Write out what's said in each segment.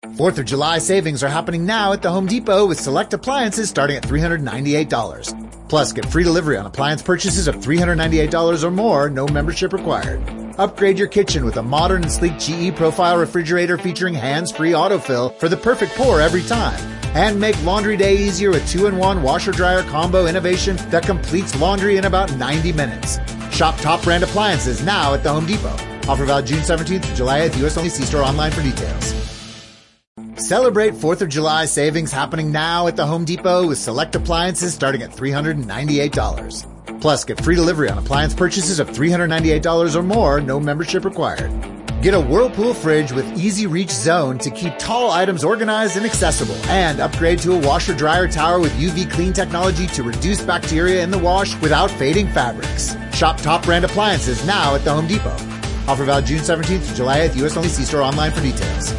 4th of July savings are happening now at the Home Depot with select appliances starting at $398. Plus, get free delivery on appliance purchases of $398 or more, no membership required. Upgrade your kitchen with a modern and sleek GE Profile refrigerator featuring hands-free autofill for the perfect pour every time. And make laundry day easier with 2-in-1 washer-dryer combo innovation that completes laundry in about 90 minutes. Shop top brand appliances now at the Home Depot. Offer valid June 17th to July 8th. U.S. only. See store online for details. Celebrate 4th of July savings happening now at the Home Depot with select appliances starting at $398. Plus, get free delivery on appliance purchases of $398 or more, no membership required. Get a Whirlpool fridge with Easy Reach Zone to keep tall items organized and accessible. And upgrade to a washer-dryer tower with UV clean technology to reduce bacteria in the wash without fading fabrics. Shop top brand appliances now at the Home Depot. Offer valid June 17th to July 8th. U.S. only. See store online for details.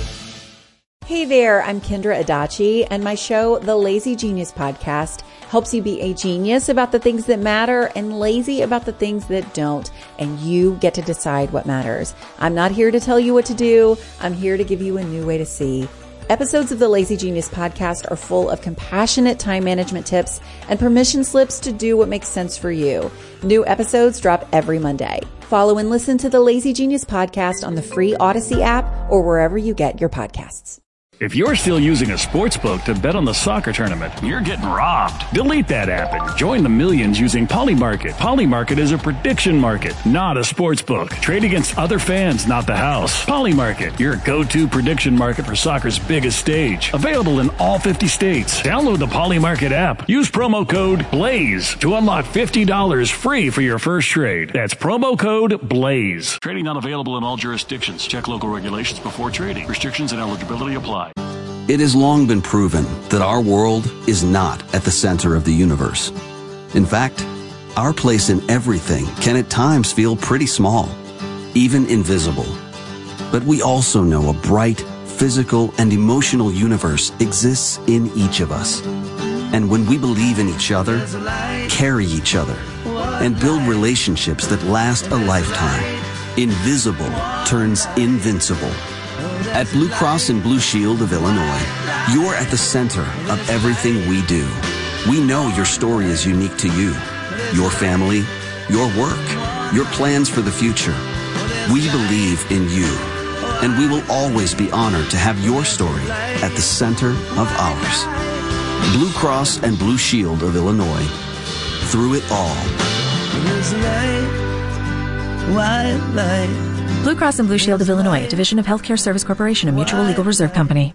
Hey there, I'm Kendra Adachi, and my show, The Lazy Genius Podcast, helps you be a genius about the things that matter and lazy about the things that don't, and you get to decide what matters. I'm not here to tell you what to do. I'm here to give you a new way to see. Episodes of the Lazy Genius Podcast are full of compassionate time management tips and permission slips to do what makes sense for you. New episodes drop every Monday. Follow and listen to the Lazy Genius Podcast on the free Odyssey app or wherever you get your podcasts. If you're still using a sportsbook to bet on the soccer tournament, you're getting robbed. Delete that app and join the millions using Polymarket. Polymarket is a prediction market, not a sportsbook. Trade against other fans, not the house. Polymarket, your go-to prediction market for soccer's biggest stage. Available in all 50 states. Download the Polymarket app. Use promo code BLAZE to unlock $50 free for your first trade. That's promo code BLAZE. Trading not available in all jurisdictions. Check local regulations before trading. Restrictions and eligibility apply. It has long been proven that our world is not at the center of the universe. In fact, our place in everything can at times feel pretty small, even invisible. But we also know a bright, physical, and emotional universe exists in each of us. And when we believe in each other, carry each other, and build relationships that last a lifetime, invisible turns invincible. At Blue Cross and Blue Shield of Illinois, you're at the center of everything we do. We know your story is unique to you, your family, your work, your plans for the future. We believe in you, and we will always be honored to have your story at the center of ours. Blue Cross and Blue Shield of Illinois. Through it all. White light. Blue Cross and Blue Shield of Illinois, a division of Healthcare Service Corporation, a mutual legal reserve company.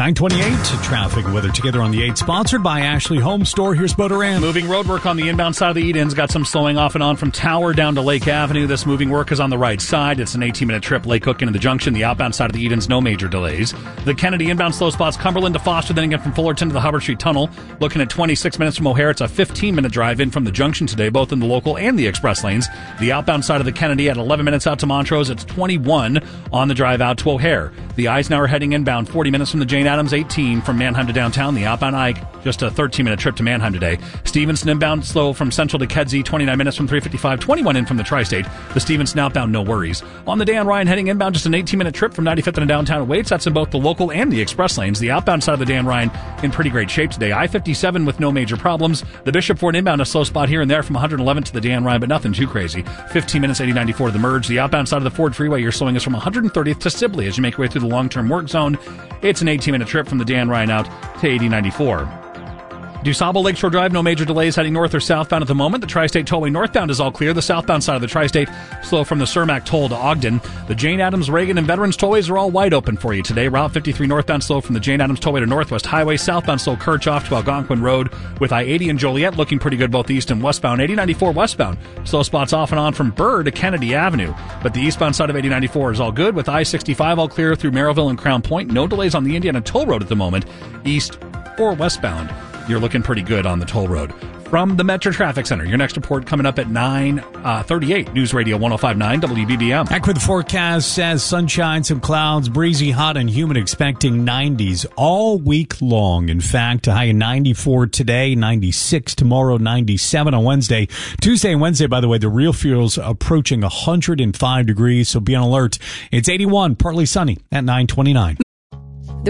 928 traffic and weather together on the 8, sponsored by Ashley Home Store. Here's Bo Duran. Moving road work on the inbound side of the Edens. Got some slowing off and on from Tower down to Lake Avenue. This moving work is on the right side. It's an 18-minute trip. Lake Hook into the junction. The outbound side of the Edens, no major delays. The Kennedy inbound slow spots, Cumberland to Foster, then again from Fullerton to the Hubbard Street Tunnel. Looking at 26 minutes from O'Hare. It's a 15-minute drive in from the junction today, both in the local and the express lanes. The outbound side of the Kennedy at 11 minutes out to Montrose. It's 21 on the drive out to O'Hare. The Eisenhower heading inbound, 40 minutes from the Jane Addams, 18 from Manheim to downtown. The outbound Ike, just a 13-minute trip to Manheim today. Stevenson inbound slow from Central to Kedzie, 29 minutes from 355, 21 in from the Tri-State. The Stevenson outbound, no worries. On the Dan Ryan heading inbound, just an 18-minute trip from 95th and downtown Waits. That's in both the local and the express lanes. The outbound side of the Dan Ryan in pretty great shape today. I-57 with no major problems. The Bishop Ford inbound, a slow spot here and there from 111 to the Dan Ryan, but nothing too crazy. 15 minutes, 8094 to the merge. The outbound side of the Ford Freeway, you're slowing us from 130th to Sibley as you make your way through the long-term work zone. It's an 18-minute trip from the Dan Ryan out to 8094. DuSable Lakeshore Drive, no major delays heading north or southbound at the moment. The Tri-State Tollway northbound is all clear. The southbound side of the Tri-State slow from the Cermak Toll to Ogden. The Jane Addams, Reagan, and Veterans Tollways are all wide open for you today. Route 53 northbound slow from the Jane Addams Tollway to Northwest Highway. Southbound slow Kirchhoff to Algonquin Road with I-80 and Joliet looking pretty good both east and westbound. 8094 westbound. Slow spots off and on from Burr to Kennedy Avenue. But the eastbound side of 8094 is all good with I-65 all clear through Merrillville and Crown Point. No delays on the Indiana Toll Road at the moment. East or westbound, you're looking pretty good on the toll road. From the Metro Traffic Center, your next report coming up at 9:38. News Radio 105.9 WBBM. Back with the forecast says sunshine, some clouds, breezy, hot, and humid, expecting 90s all week long. In fact, a high of 94 today, 96 tomorrow, 97 on Wednesday. Tuesday and Wednesday, by the way, the real feels approaching 105 degrees, so be on alert. It's 81, partly sunny at 9:29.